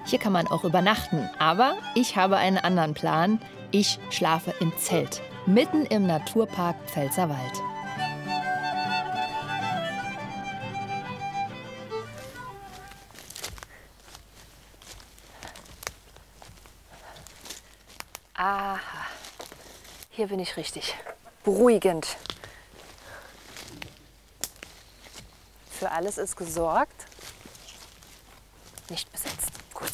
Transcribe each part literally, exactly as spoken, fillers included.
Hier kann man auch übernachten. Aber ich habe einen anderen Plan. Ich schlafe im Zelt, mitten im Naturpark Pfälzerwald. Aha, hier bin ich richtig. Beruhigend. Für alles ist gesorgt. Nicht besetzt. Gut.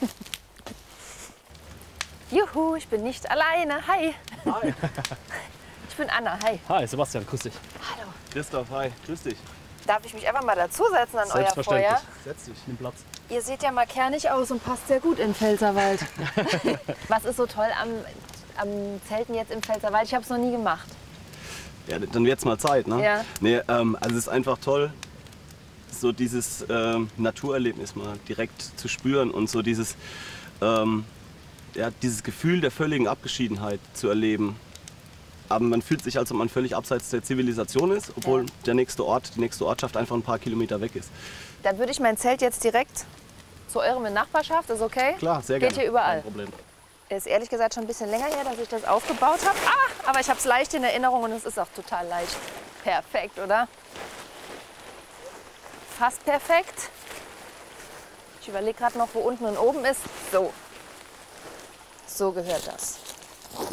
Juhu, ich bin nicht alleine. Hi. Hi. Ich bin Anna. Hi. Hi, Sebastian, grüß dich. Hallo. Christoph, hi, grüß dich. Darf ich mich einfach mal dazusetzen an euer Feuer? Setz dich, nimm Platz. Ihr seht ja mal kernig aus und passt sehr gut in den Pfälzerwald. Was ist so toll am, am Zelten jetzt im Pfälzerwald? Ich habe es noch nie gemacht. Ja, dann wird's mal Zeit, ne? Ja. Nee, ähm, also es ist einfach toll, so dieses ähm, Naturerlebnis mal direkt zu spüren und so dieses, ähm, ja, dieses Gefühl der völligen Abgeschiedenheit zu erleben. Aber man fühlt sich, als ob man völlig abseits der Zivilisation ist, obwohl ja. der nächste Ort, die nächste Ortschaft einfach ein paar Kilometer weg ist. Dann würde ich mein Zelt jetzt direkt zu eurem in Nachbarschaft, ist okay? Klar, sehr Geht gerne. hier überall. Kein Problem. Ist ehrlich gesagt schon ein bisschen länger her, dass ich das aufgebaut habe. Ah, aber ich habe es leicht in Erinnerung und es ist auch total leicht. Perfekt, oder? Fast perfekt. Ich überlege gerade noch, wo unten und oben ist. So. So gehört das.